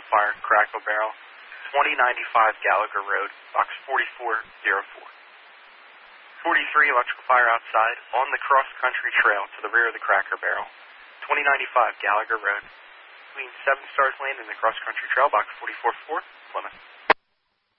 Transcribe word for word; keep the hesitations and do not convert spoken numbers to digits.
fire, Crackle Barrel, twenty ninety-five Gallagher Road, box forty-four oh four. forty-three electrical fire outside on the cross-country trail to the rear of the Cracker Barrel, twenty ninety-five Gallagher Road, between Seven Stars Lane and the cross-country trail, box forty-four four, Plymouth.